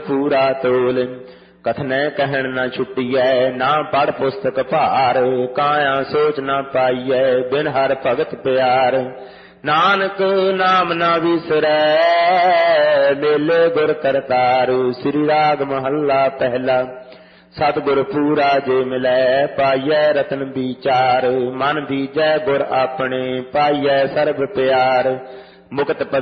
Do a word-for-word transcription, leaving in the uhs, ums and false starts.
पूरा तोल। कथनै कहन न छुटियै ना पढ़ पुस्तक भार। काया सोच न पाइयै बिन हर भगत प्यार। नानक नाम न विसरै मेले गुर करतार। श्री राग महला पहला। सतगुर पूरा जे मिलै पाइयै रतन विचार। मन बीजै गुर अपने पाइयै सर्ब प्यार। मुकत